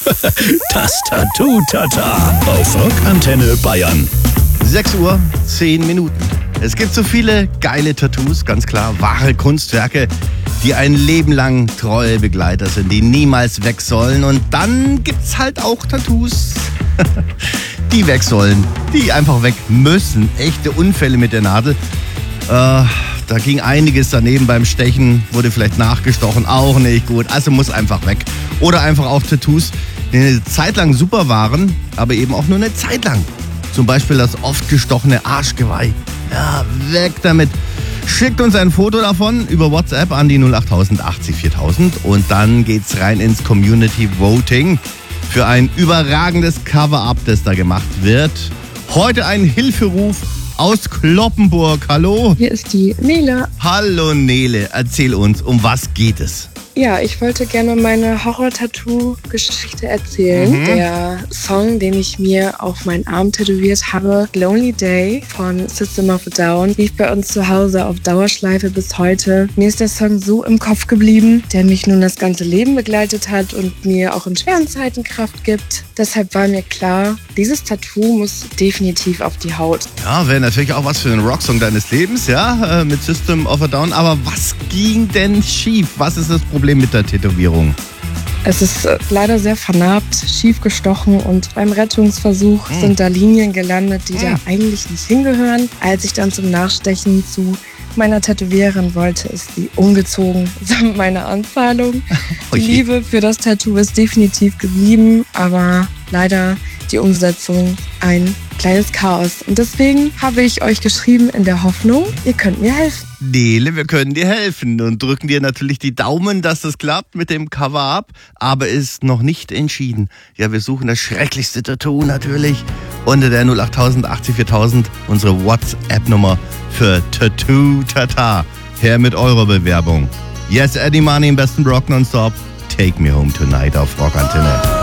Das Tattoo-Tata auf Rockantenne Bayern. 6 Uhr, 10 Minuten. Es gibt so viele geile Tattoos, ganz klar, wahre Kunstwerke, die ein Leben lang treue Begleiter sind, die niemals weg sollen. Und dann gibt's halt auch Tattoos, die weg sollen, die einfach weg müssen. Echte Unfälle mit der Nadel. Da ging einiges daneben beim Stechen, wurde vielleicht nachgestochen, auch nicht gut. Also muss einfach weg. Oder einfach auch Tattoos, die eine Zeit lang super waren, aber eben auch nur eine Zeit lang. Zum Beispiel das oft gestochene Arschgeweih. Ja, weg damit. Schickt uns ein Foto davon über WhatsApp an die 08000 80 4000 und dann geht's rein ins Community Voting für ein überragendes Cover-Up, das da gemacht wird. Heute ein Hilferuf aus Cloppenburg. Hallo? Hier ist die Nele. Hallo Nele, erzähl uns, um was geht es? Ja, ich wollte gerne meine Horror-Tattoo-Geschichte erzählen. Der Song, den ich mir auf meinen Arm tätowiert habe, Lonely Day von System of a Down, lief bei uns zu Hause auf Dauerschleife bis heute. Mir ist der Song so im Kopf geblieben, der mich nun das ganze Leben begleitet hat und mir auch in schweren Zeiten Kraft gibt. Deshalb war mir klar, dieses Tattoo muss definitiv auf die Haut. Ja, wäre natürlich auch was für einen Rocksong deines Lebens, ja, mit System of a Down. Aber was ging denn schief? Was ist das Problem mit der Tätowierung? Es ist leider sehr vernarbt, schief gestochen und beim Rettungsversuch sind da Linien gelandet, die da eigentlich nicht hingehören. Als ich dann zum Nachstechen zu meiner Tätowiererin wollte, ist sie umgezogen samt meiner Anzahlung. Die Liebe für das Tattoo ist definitiv geblieben, aber leider die Umsetzung ein kleines Chaos. Und deswegen habe ich euch geschrieben in der Hoffnung, ihr könnt mir helfen. Nele, wir können dir helfen und drücken dir natürlich die Daumen, dass das klappt mit dem Cover-Up, aber ist noch nicht entschieden. Ja, wir suchen das schrecklichste Tattoo natürlich unter der 08000 80 4000, unsere WhatsApp-Nummer für Tattoo-Tata. Her mit eurer Bewerbung. Yes, Eddie Money im besten Rock nonstop. Take me home tonight auf Rockantenne.